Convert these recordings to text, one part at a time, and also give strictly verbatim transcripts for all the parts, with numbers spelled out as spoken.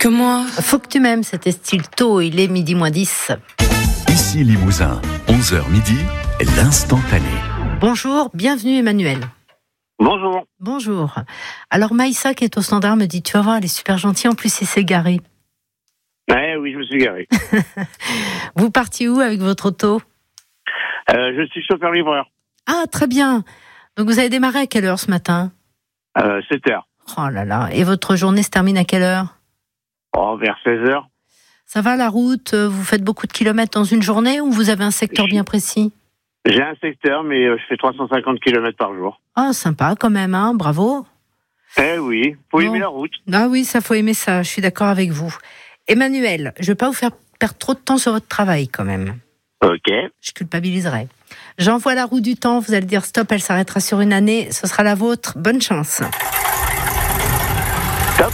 que moi. Faut que tu m'aimes, c'était style tôt, il est midi moins dix. Ici Limousin, onze heures midi, l'instantané. Bonjour, bienvenue Emmanuel. Bonjour. Bonjour. Alors Maïssa qui est au standard me dit, tu vas voir, elle est super gentille, en plus il s'est garé. Ouais, oui, je me suis garé. Vous partiez où avec votre auto ? euh, Je suis chauffeur-livreur. Ah, très bien. Donc vous avez démarré à quelle heure ce matin ? euh, sept heures. Oh là là. Et votre journée se termine à quelle heure ? Oh, vers seize heures. Ça va la route ? Vous faites beaucoup de kilomètres dans une journée ou vous avez un secteur bien précis ? J'ai un secteur, mais je fais trois cent cinquante kilomètres par jour. Ah, sympa quand même, hein, bravo. Eh oui, faut Bon. aimer la route. Ah oui, ça faut aimer ça, je suis d'accord avec vous. Emmanuel, je ne vais pas vous faire perdre trop de temps sur votre travail quand même. Ok. Je culpabiliserai. J'envoie la roue du temps, vous allez dire stop, elle s'arrêtera sur une année, ce sera la vôtre. Bonne chance. Top.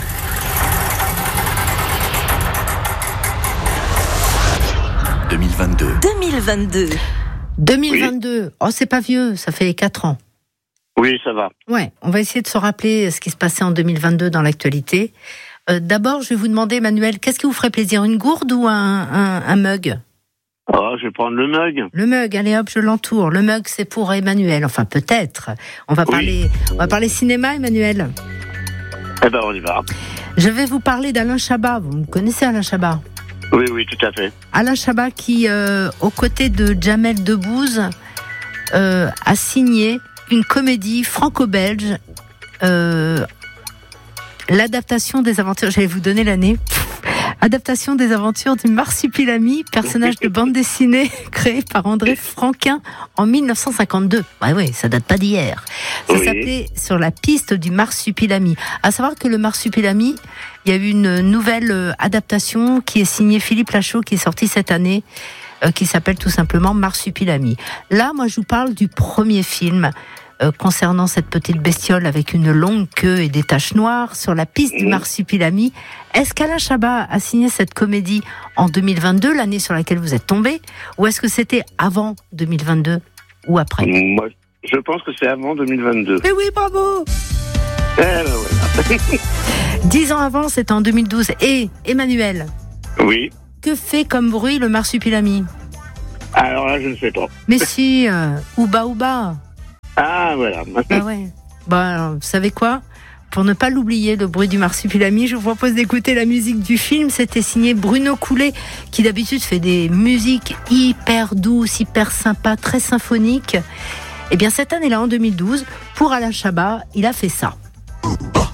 deux mille vingt-deux. deux mille vingt-deux. deux mille vingt-deux, oh c'est pas vieux, ça fait quatre ans. Oui, ça va. Ouais, on va essayer de se rappeler ce qui se passait en deux mille vingt-deux dans l'actualité. Euh, d'abord, je vais vous demander, Emmanuel, qu'est-ce qui vous ferait plaisir, une gourde ou un, un, un mug ? Oh, je vais prendre le mug. Le mug, allez hop, je l'entoure. Le mug, c'est pour Emmanuel, enfin peut-être. On va Oui. parler, on va parler cinéma, Emmanuel. Eh ben, on y va. Je vais vous parler d'Alain Chabat. Vous me connaissez, Alain Chabat ? Oui, oui, tout à fait. Alain Chabat qui, euh, aux côtés de Jamel Debbouze, euh, a signé une comédie franco-belge, euh, l'adaptation des aventures, j'allais vous donner l'année, adaptation des aventures du Marsupilami, personnage de bande dessinée créé par André Franquin en mille neuf cent cinquante-deux. Ouais, ouais, ça date pas d'hier. Ça Oui. s'appelait Sur la piste du Marsupilami. À savoir que le Marsupilami, il y a eu une nouvelle euh, adaptation qui est signée Philippe Lachaud, qui est sortie cette année, euh, qui s'appelle tout simplement Marsupilami. Là, moi, je vous parle du premier film euh, concernant cette petite bestiole avec une longue queue et des taches noires sur la piste du Marsupilami. Est-ce qu'Alain Chabat a signé cette comédie en deux mille vingt-deux, l'année sur laquelle vous êtes tombé, ou est-ce que c'était avant deux mille vingt-deux ou après ? Moi, je pense que c'est avant deux mille vingt-deux. Mais oui, bravo ! Eh ben, voilà. Dix ans avant, c'était en deux mille douze. Et Emmanuel, Oui. que fait comme bruit le Marsupilami ? Alors là, je ne sais pas. Mais si, euh, ouba ouba. Ah, voilà. Bah ouais. Bah, alors, vous savez quoi ? Pour ne pas l'oublier, le bruit du Marsupilami, je vous propose d'écouter la musique du film. C'était signé Bruno Coulet, qui d'habitude fait des musiques hyper douces, hyper sympas, très symphoniques. Et bien cette année-là, en deux mille douze, pour Alain Chabat, il a fait ça.